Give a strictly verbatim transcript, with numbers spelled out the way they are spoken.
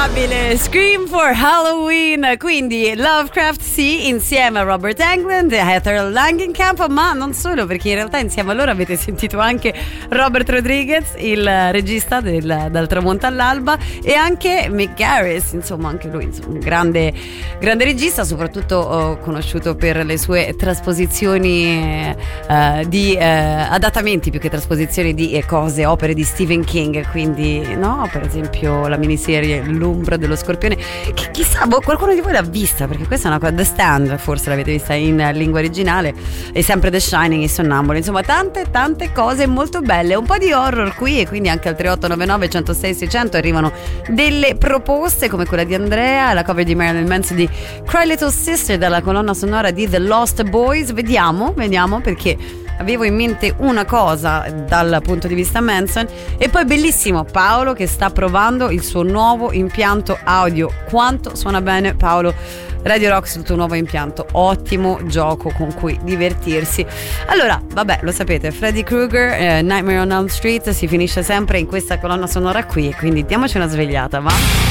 Formidabile Scream for Halloween, quindi Lovecraft sì, insieme a Robert Englund e Heather Langenkamp, ma non solo, perché in realtà insieme a loro avete sentito anche Robert Rodriguez, il regista del Dal tramonto all'alba, e anche Mick Garris, insomma anche lui insomma, un grande, grande regista, soprattutto oh, conosciuto per le sue trasposizioni eh, di eh, adattamenti più che trasposizioni di eh, cose, opere di Stephen King, quindi no, per esempio la miniserie L'ombra dello scorpione, che chissà, boh, qualcuno di voi l'ha vista, perché questa è una cosa, The Stand forse l'avete vista in lingua originale, e sempre The Shining, i Sonnambuli, insomma tante tante cose molto belle, un po' di horror qui, e quindi anche al tre otto nove nove uno zero sei sei zero zero arrivano delle proposte come quella di Andrea, la cover di Marilyn Manson di Cry Little Sister dalla colonna sonora di The Lost Boys. Vediamo, vediamo perché avevo in mente una cosa dal punto di vista Manson. E poi bellissimo Paolo che sta provando il suo nuovo impianto audio. Quanto suona bene, Paolo. Radio Rock sul tuo nuovo impianto, ottimo gioco con cui divertirsi. Allora, vabbè, lo sapete, Freddy Krueger, eh, Nightmare on Elm Street si finisce sempre in questa colonna sonora qui, e quindi diamoci una svegliata, va?